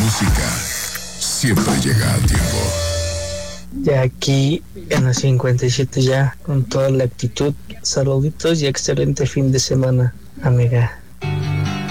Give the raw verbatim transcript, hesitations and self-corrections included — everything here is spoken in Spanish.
música siempre llega a tiempo. Ya aquí en la cincuenta y siete ya, con toda la actitud. Saluditos y excelente fin de semana, amiga.